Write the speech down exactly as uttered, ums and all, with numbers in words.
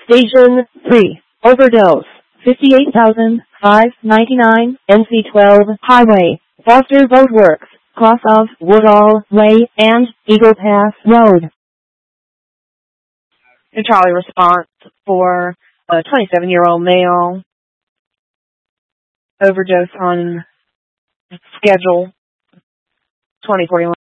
Station three. Overdose. fifty-eight thousand five hundred ninety-nine N C twelve Highway. Foster Boat Works. Cross of Woodall Way and Eagle Pass Road. And Charlie response for a twenty-seven-year-old male. Overdose on schedule twenty forty-one.